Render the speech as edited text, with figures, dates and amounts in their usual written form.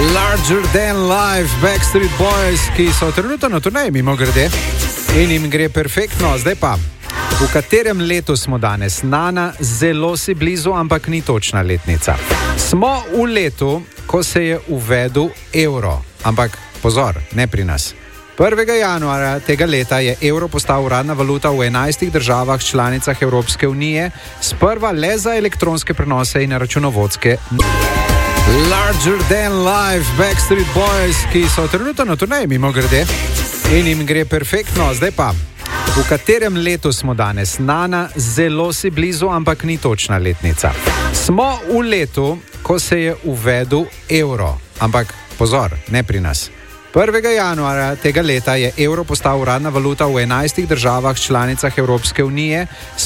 Larger Than Life, Backstreet Boys, ki so trenutno na turneji, mimogrede, in jim gre perfektno. Zdaj pa, v katerem letu smo danes? Nana, zelo si blizu, ampak ni točna letnica. Smo v letu, ko se je uvedel evro, ampak pozor, ne pri nas. 1. januarja tega leta je evro postal uradna valuta v 11 državah članicah Evropske unije, sprva le za elektronske prenose in računovodske. Larger Than Life, Backstreet Boys, ki so trenutno na turneji, mimogrede, in jim gre perfektno. Zdaj pa, v katerem letu smo danes? Nana, zelo si blizu, ampak ni točna letnica. Smo v letu, ko se je uvedel evro, ampak pozor, ne pri nas. 1. januarja tega leta je evro postal uradna valuta v 11 državah članicah Evropske unije,